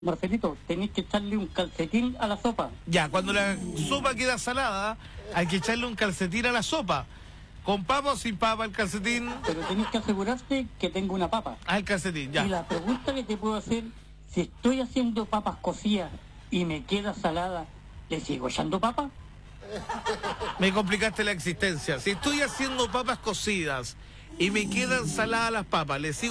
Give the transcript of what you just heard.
Marcelito, tenéis que echarle un calcetín a la sopa. Ya, cuando la sopa queda salada, hay que echarle un calcetín a la sopa. ¿Con papa o sin papa el calcetín? Pero tenéis que asegurarte que tengo una papa. Ah, el calcetín, ya. Y la pregunta que te puedo hacer, si estoy haciendo papas cocidas y me queda salada, ¿le sigo echando papa? Me complicaste la existencia. Si estoy haciendo papas cocidas y me quedan saladas las papas, ¿le sigo